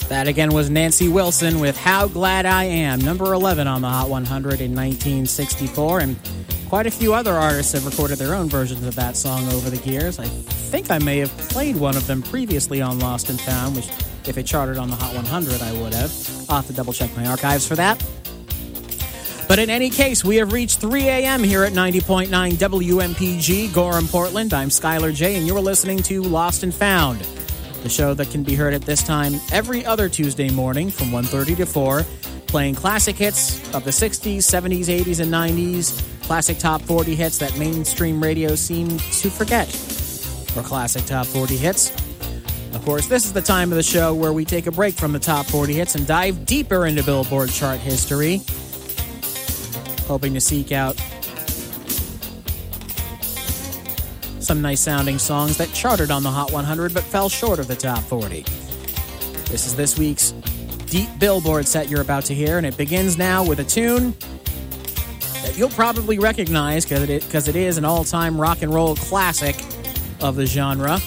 That again was Nancy Wilson with How Glad I Am, number 11 on the Hot 100 in 1964, and quite a few other artists have recorded their own versions of that song over the years. I think I may have played one of them previously on Lost and Found, which if it charted on the Hot 100, I would have. I'll have to double-check my archives for that. But in any case, we have reached 3 a.m. here at 90.9 WMPG, Gorham, Portland. I'm Skylar J., and you're listening to Lost and Found, the show that can be heard at this time every other Tuesday morning from 1:30 to 4, playing classic hits of the 60s, 70s, 80s, and 90s, classic top 40 hits that mainstream radio seemed to forget, or classic top 40 hits. Of course, this is the time of the show where we take a break from the top 40 hits and dive deeper into Billboard chart history, hoping to seek out some nice-sounding songs that charted on the Hot 100 but fell short of the top 40. This is this week's Deep Billboard set you're about to hear, and it begins now with a tune that you'll probably recognize because it is an all-time rock and roll classic of the genre.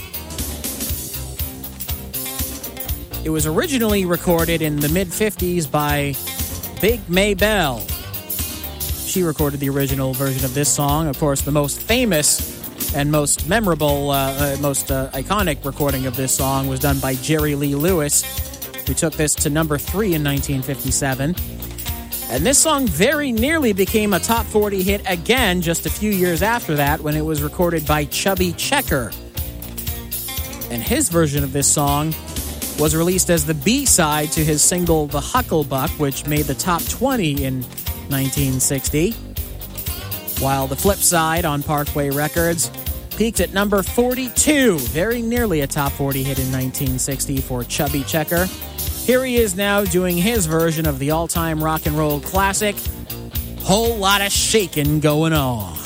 It was originally recorded in the mid-50s by Big Maybelle. She recorded the original version of this song. Of course, the most famous and most memorable, most iconic recording of this song was done by Jerry Lee Lewis, who took this to number 3 in 1957. And this song very nearly became a top 40 hit again just a few years after that when it was recorded by Chubby Checker. And his version of this song was released as the B-side to his single The Hucklebuck, which made the top 20 in 1960, while the flip side on Parkway Records peaked at number 42, very nearly a top 40 hit in 1960 for Chubby Checker. Here he is now doing his version of the all-time rock and roll classic, Whole Lotta Shakin' Going On.